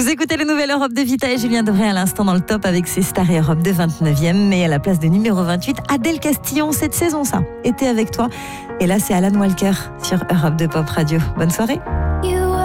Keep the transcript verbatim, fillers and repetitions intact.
Vous écoutez le Nouvelle Europe de Vita et Julien Devray à l'instant dans le top avec ses stars et Europe de vingt-neuvième. Mais à la place de numéro vingt-huit, Adèle Castillon, cette saison ça, était avec toi. Et là, c'est Alan Walker sur Europe de Pop Radio. Bonne soirée.